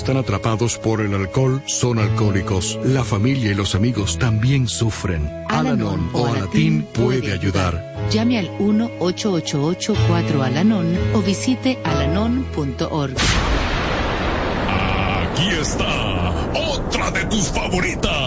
están atrapados por el alcohol son alcohólicos. La familia y los amigos también sufren. Al-Anon o Alatín puede ayudar. Llame al 1-888-4-ALANON o visite alanon.org. Aquí está otra de tus favoritas.